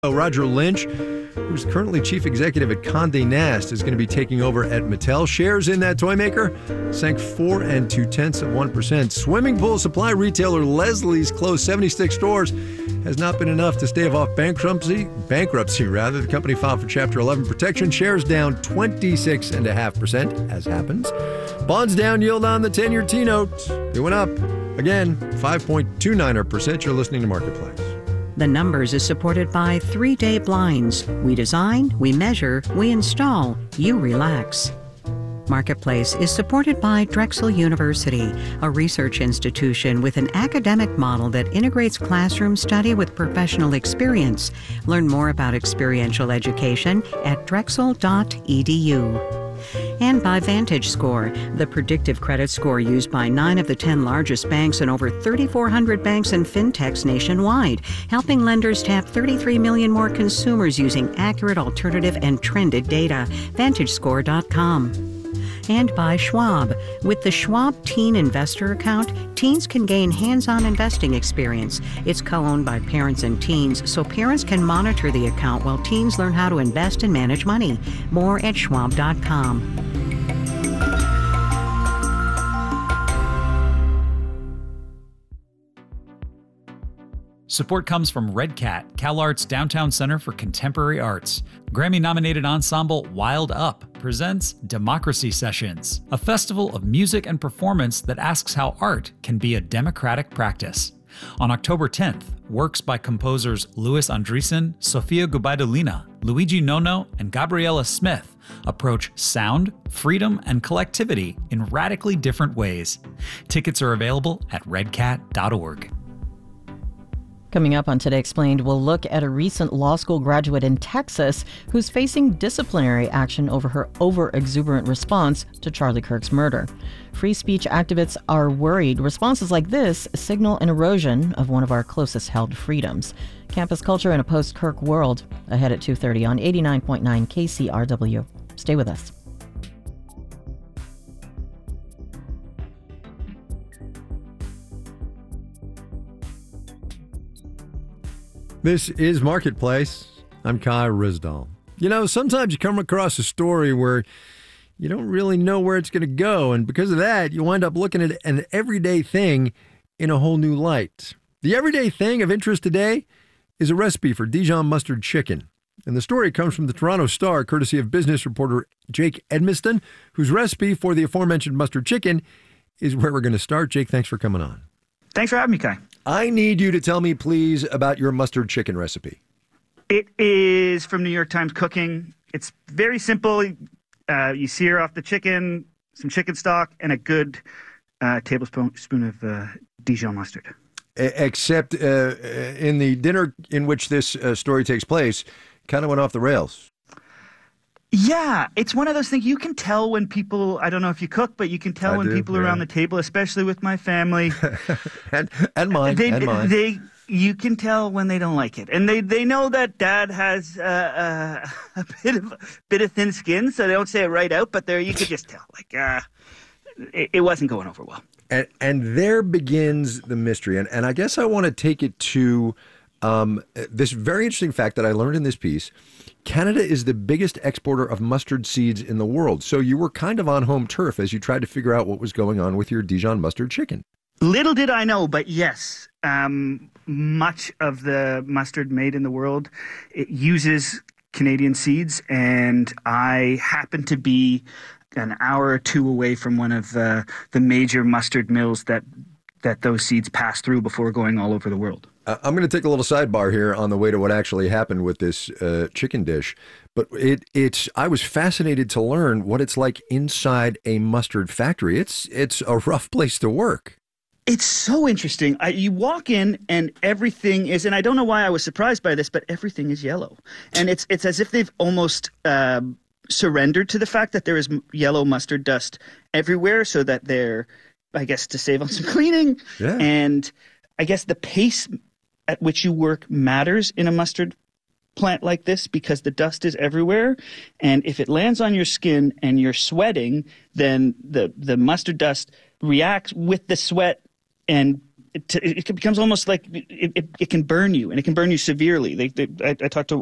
Roger Lynch, who's currently chief executive at Condé Nast, is going to be taking over at Mattel. Shares in that toy maker sank 4 2/10%. Swimming pool supply retailer Leslie's closed 76 stores. Has not been enough to stave off bankruptcy. The company filed for Chapter 11 protection. Shares down 26.5%, as happens. Bonds down, yield on the 10-year T-note. It went up again, 5.29%. You're listening to Marketplace. The Numbers is supported by 3-Day Blinds. We design, we measure, we install, you relax. Marketplace is supported by Drexel University, a research institution with an academic model that integrates classroom study with professional experience. Learn more about experiential education at drexel.edu. And by VantageScore, the predictive credit score used by 9 of the 10 largest banks and over 3,400 banks and fintechs nationwide, helping lenders tap 33 million more consumers using accurate, alternative, and trended data. VantageScore.com. And by Schwab. With the Schwab Teen Investor Account, teens can gain hands-on investing experience. It's co-owned by parents and teens, so parents can monitor the account while teens learn how to invest and manage money. More at Schwab.com. Support comes from Red Cat, CalArts Downtown Center for Contemporary Arts. Grammy-nominated ensemble Wild Up presents Democracy Sessions, a festival of music and performance that asks how art can be a democratic practice. On October 10th, works by composers Louis Andriessen, Sofia Gubaidulina, Luigi Nono, and Gabriella Smith approach sound, freedom, and collectivity in radically different ways. Tickets are available at redcat.org. Coming up on Today Explained, we'll look at a recent law school graduate in Texas who's facing disciplinary action over her over-exuberant response to Charlie Kirk's murder. Free speech activists are worried responses like this signal an erosion of one of our closest held freedoms. Campus culture in a post-Kirk world, ahead at 2:30 on 89.9 KCRW. Stay with us. This is Marketplace. I'm Kai Ryssdal. You know, sometimes you come across a story where you don't really know where it's going to go, and because of that, you wind up looking at an everyday thing in a whole new light. The everyday thing of interest today is a recipe for Dijon mustard chicken. And the story comes from the Toronto Star, courtesy of business reporter Jake Edmiston, whose recipe for the aforementioned mustard chicken is where we're going to start. Jake, thanks for coming on. Thanks for having me, Kai. I need you to tell me, please, about your mustard chicken recipe. It is from New York Times Cooking. It's very simple. You sear off the chicken, some chicken stock, and a good tablespoon of Dijon mustard. Except in the dinner in which this story takes place, kind of went off the rails. Yeah, it's one of those things you can tell when people, I don't know if you cook, but you can tell when people are around the table, especially with my family. and mine. You can tell when they don't like it. And they know that Dad has a bit of thin skin, so they don't say it right out, but you could just tell. It wasn't going over well. And there begins the mystery. And I guess I want to take it to this very interesting fact that I learned in this piece. Canada is the biggest exporter of mustard seeds in the world. So you were kind of on home turf as you tried to figure out what was going on with your Dijon mustard chicken. Little did I know, but yes, much of the mustard made in the world, it uses Canadian seeds. And I happen to be an hour or two away from one of the major mustard mills that those seeds pass through before going all over the world. I'm going to take a little sidebar here on the way to what actually happened with this chicken dish. But I was fascinated to learn what it's like inside a mustard factory. It's a rough place to work. It's so interesting. You walk in and everything is, and I don't know why I was surprised by this, but everything is yellow. And it's as if they've almost surrendered to the fact that there is yellow mustard dust everywhere so that they're, I guess, to save on some cleaning. Yeah. And I guess the pace at which you work matters in a mustard plant like this because the dust is everywhere. And if it lands on your skin and you're sweating, then the mustard dust reacts with the sweat and it becomes almost like it can burn you, and it can burn you severely. I talked to